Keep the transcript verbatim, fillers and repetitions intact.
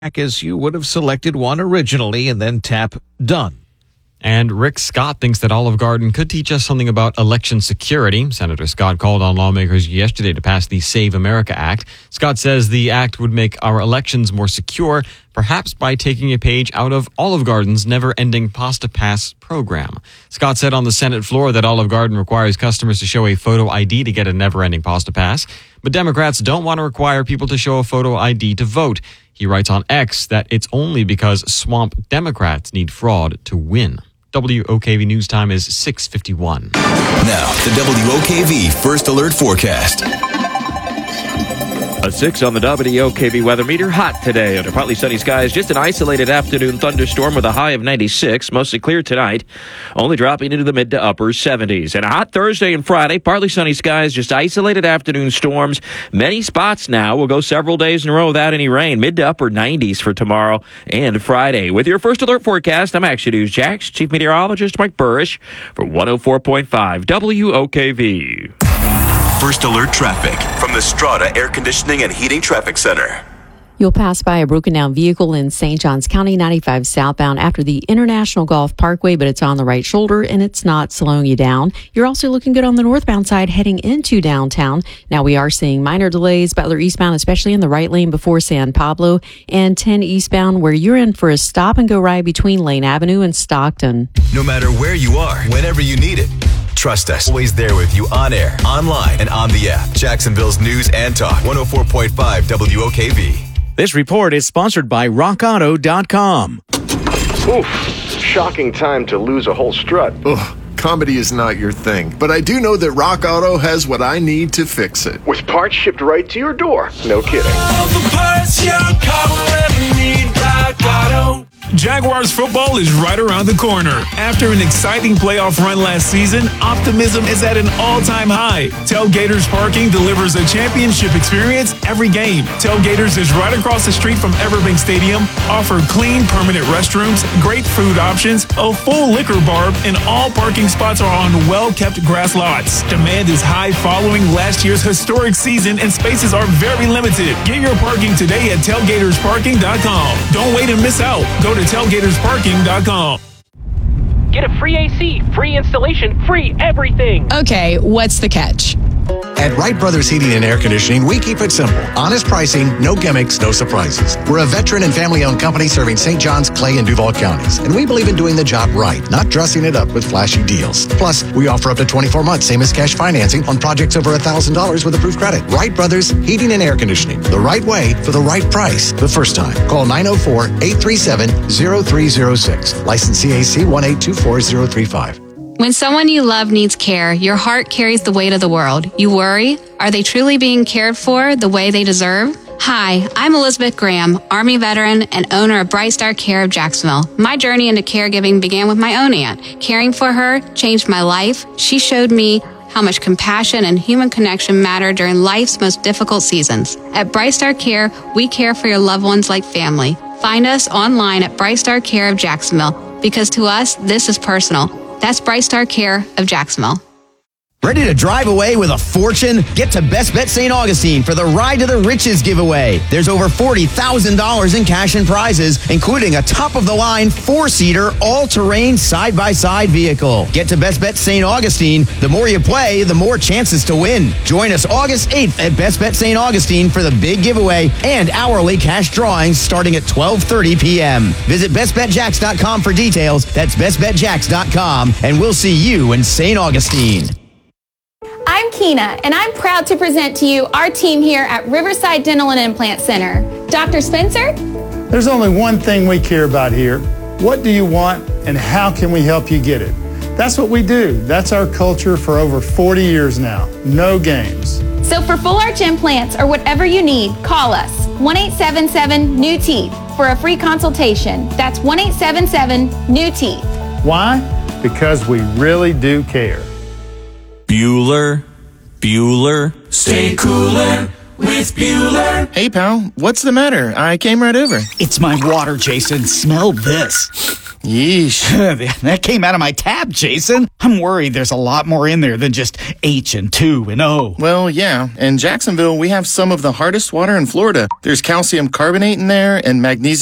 as you would have selected one originally and then tap Done. And Rick Scott thinks that Olive Garden could teach us something about election security. Senator Scott called on lawmakers yesterday to pass the Save America Act. Scott says the act would make our elections more secure, perhaps by taking a page out of Olive Garden's never-ending Pasta Pass program. Scott said on the Senate floor that Olive Garden requires customers to show a photo I D to get a never-ending Pasta Pass, but Democrats don't want to require people to show a photo I D to vote. He writes on X that it's only because swamp Democrats need fraud to win. W O K V News Time is six fifty-one. Now, the W O K V First Alert Forecast. A six on the W O K V weather meter. Hot today under partly sunny skies. Just an isolated afternoon thunderstorm with a high of ninety-six. Mostly clear tonight. Only dropping into the mid to upper seventies. And a hot Thursday and Friday. Partly sunny skies. Just isolated afternoon storms. Many spots now. We'll go several days in a row without any rain. Mid to upper nineties for tomorrow and Friday. With your First Alert forecast, I'm Action News Jax Chief Meteorologist Mike Burrish for one oh four point five W O K V. First Alert traffic from the Strata Air Conditioning and Heating Traffic Center. You'll pass by a broken down vehicle in Saint Johns County, ninety-five southbound after the International Golf Parkway, but it's on the right shoulder and it's not slowing you down. You're also looking good on the northbound side heading into downtown. Now we are seeing minor delays, Butler eastbound, especially in the right lane before San Pablo, and ten eastbound where you're in for a stop and go ride between Lane Avenue and Stockton. No matter where you are, whenever you need it. Trust us, always there with you on air, online, and on the app. Jacksonville's News and Talk, one oh four point five W O K V. This report is sponsored by rock auto dot com. Oof, shocking time to lose a whole strut. Ugh, comedy is not your thing, but I do know that Rock Auto has what I need to fix it. With parts shipped right to your door. No kidding. All the parts your car will ever need, Rock Auto. Jaguars football is right around the corner. After an exciting playoff run last season, optimism is at an all-time high. Tailgaters Parking delivers a championship experience every game. Tailgaters is right across the street from Everbank Stadium, offer clean, permanent restrooms, great food options, a full liquor bar, and all parking spots are on well-kept grass lots. Demand is high following last year's historic season, and spaces are very limited. Get your parking today at tailgaters parking dot com. Don't wait and miss out. Go to tailgaters parking dot com. Get a free A C, free installation, free everything. Okay, what's the catch? At Wright Brothers Heating and Air Conditioning, we keep it simple. Honest pricing, no gimmicks, no surprises. We're a veteran and family-owned company serving Saint Johns, Clay, and Duval counties. And we believe in doing the job right, not dressing it up with flashy deals. Plus, we offer up to twenty-four months, same as cash financing, on projects over one thousand dollars with approved credit. Wright Brothers Heating and Air Conditioning. The right way for the right price the first time. Call nine oh four, eight three seven, oh three oh six. License C A C one eight two four zero three five. When someone you love needs care, your heart carries the weight of the world. You worry, are they truly being cared for the way they deserve? Hi, I'm Elizabeth Graham, Army veteran and owner of Bright Star Care of Jacksonville. My journey into caregiving began with my own aunt. Caring for her changed my life. She showed me how much compassion and human connection matter during life's most difficult seasons. At Bright Star Care, we care for your loved ones like family. Find us online at Bright Star Care of Jacksonville, because to us, this is personal. That's Bright Star Care of Jacksonville. Ready to drive away with a fortune? Get to Best Bet Saint Augustine for the Ride to the Riches giveaway. There's over forty thousand dollars in cash and prizes, including a top-of-the-line four-seater, all-terrain, side-by-side vehicle. Get to Best Bet Saint Augustine. The more you play, the more chances to win. Join us August eighth at Best Bet Saint Augustine for the big giveaway and hourly cash drawings starting at twelve thirty p.m. Visit best bet jacks dot com for details. That's best bet jacks dot com, and we'll see you in Saint Augustine. I'm Keena, and I'm proud to present to you our team here at Riverside Dental and Implant Center. Doctor Spencer? There's only one thing we care about here. What do you want, and how can we help you get it? That's what we do. That's our culture for over forty years now. No games. So for full arch implants or whatever you need, call us. one eight seven seven, N E W Teeth for a free consultation. That's one eight seven seven, N E W Teeth. Why? Because we really do care. Bueller, Bueller, stay cooler with Bueller. Hey, pal, what's the matter? I came right over. It's my water, Jason. Smell this. Yeesh. That came out of my tap, Jason. I'm worried there's a lot more in there than just H and two and O. Well, yeah. In Jacksonville, we have some of the hardest water in Florida. There's calcium carbonate in there and magnesium